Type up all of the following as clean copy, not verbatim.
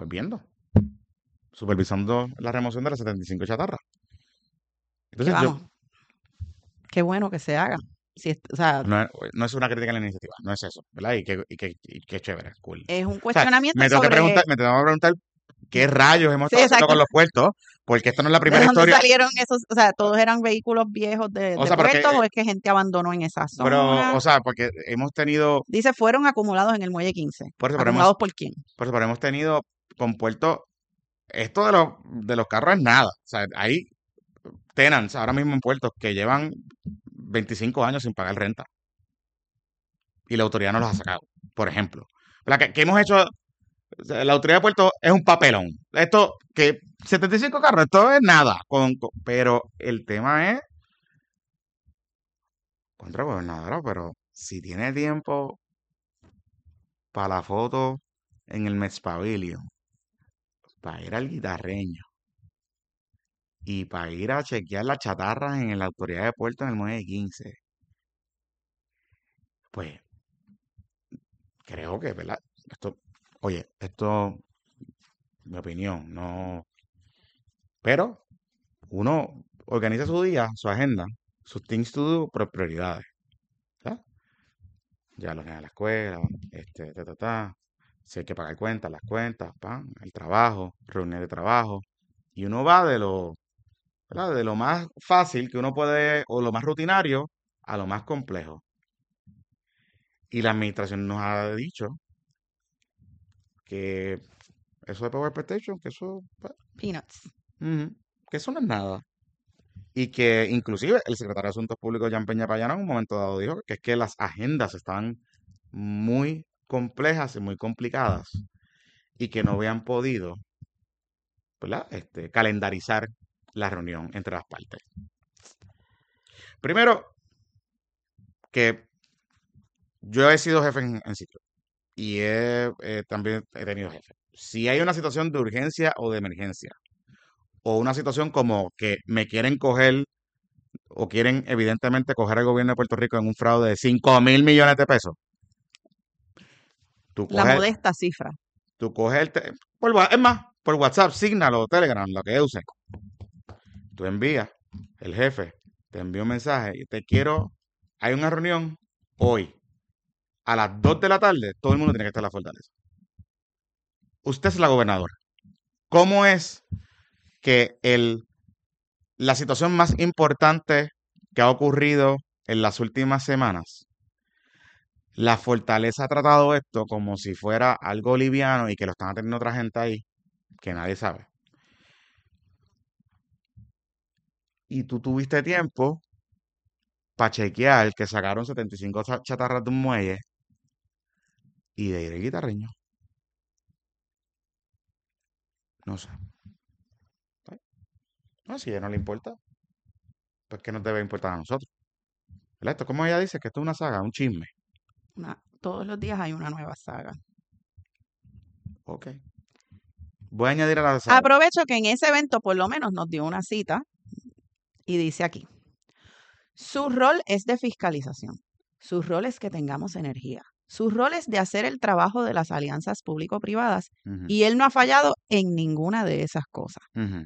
Pues viendo, supervisando la remoción de las 75 chatarras. Que Entonces yo, vamos, qué bueno que se haga. Si o sea, no es una crítica a la iniciativa, no es eso, ¿verdad? Y que chévere, cool. es un O sea, cuestionamiento sobre, me tengo que preguntar qué rayos hemos sí, estado haciendo exacto, con los puertos, porque esta no es la de primera dónde historia. salieron esos, o sea, todos eran vehículos viejos O de sea, puertos o es que gente abandonó en esa o zona. sea, porque hemos tenido, Dice, fueron acumulados en el muelle 15. por eso, ¿Acumulados por quién? pero hemos tenido con puertos, esto de los carros es nada. O sea, hay tenants ahora mismo en puertos que llevan 25 años sin pagar renta y la autoridad no los ha sacado, por ejemplo. ¿Verdad? ¿Qué hemos hecho? O sea, la autoridad de puertos es un papelón. Esto, que 75 carros, esto es nada. Pero el tema es, contra gobernadora, pero si tiene tiempo para la foto en el Mets Pavilion, para ir al guitarreño y para ir a chequear las chatarras en la autoridad de puertos en el muelle 15, pues creo que, ¿verdad? Esto, oye, esto, mi opinión, no. Pero uno organiza su día, su agenda, sus things to do por prioridades. ¿Verdad? Ya los niños a la escuela, si hay que pagar cuentas, las cuentas, pan, el trabajo, reuniones de trabajo. Y uno va ¿verdad? De lo más fácil que uno puede, o lo más rutinario, a lo más complejo. Y la administración nos ha dicho que eso de Power PlayStation, que eso, pues, Peanuts. ujú, que eso no es nada. Y que inclusive el secretario de Asuntos Públicos, Jan Peña Payano, en un momento dado dijo que es que las agendas estaban muy complejas y muy complicadas y que no habían podido, ¿verdad? Calendarizar la reunión entre las partes. Primero, que yo he sido jefe en sitio y también he tenido jefe. Si hay una situación de urgencia o de emergencia, o una situación como que me quieren coger o quieren evidentemente coger al gobierno de Puerto Rico en un fraude de 5.000 millones de pesos, tú La coges, modesta cifra. tú coges es más, por WhatsApp, Signal o Telegram, lo que use. Tú envías, el jefe te envía un mensaje y hay una reunión hoy a las 2 de la tarde, todo el mundo tiene que estar en la fortaleza. Usted es la gobernadora. ¿Cómo es que la situación más importante que ha ocurrido en las últimas semanas, la fortaleza ha tratado esto como si fuera algo liviano y que lo están atendiendo otra gente ahí que nadie sabe? Y tú tuviste tiempo para chequear que sacaron 75 chatarras de un muelle y de ir al guitarreño. No sé. No, si a ella no le importa, pues que nos debe importar a nosotros. ¿Verdad? Esto, como ella dice, que esto es una saga, un chisme. Todos los días hay una nueva saga. Ok. Voy a añadir a la saga. Aprovecho que en ese evento por lo menos nos dio una cita y dice aquí, su rol es de fiscalización, su rol es que tengamos energía, su rol es de hacer el trabajo de las alianzas público-privadas Ujú, y él no ha fallado en ninguna de esas cosas. ujú.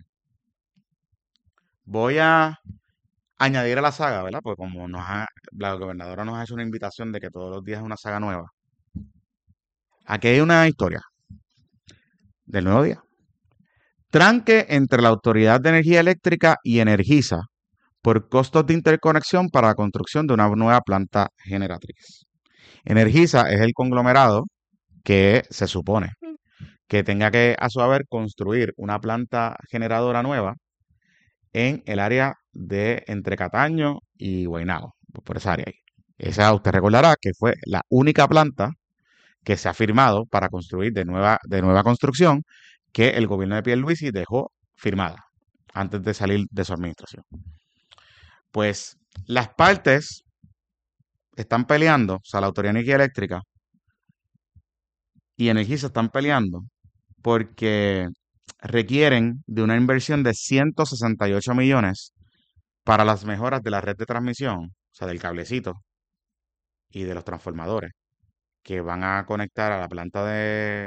Voy a añadir a la saga, ¿verdad? Porque como la gobernadora nos ha hecho una invitación de que todos los días es una saga nueva. Aquí hay una historia del nuevo día. Tranque entre la Autoridad de Energía Eléctrica y Energisa por costos de interconexión para la construcción de una nueva planta generatriz. Energisa es el conglomerado que se supone que tenga que, a su haber, construir una planta generadora nueva en el área de entre Cataño y Guaynabo, por esa área ahí. Esa usted recordará que fue la única planta que se ha firmado para construir de nueva construcción que el gobierno de Pierluisi dejó firmada antes de salir de su administración. Pues las partes están peleando, o sea, la Autoridad de Energía Eléctrica y Energisa están peleando porque requieren de una inversión de 168 millones para las mejoras de la red de transmisión, o sea, del cablecito y de los transformadores que van a conectar a la planta de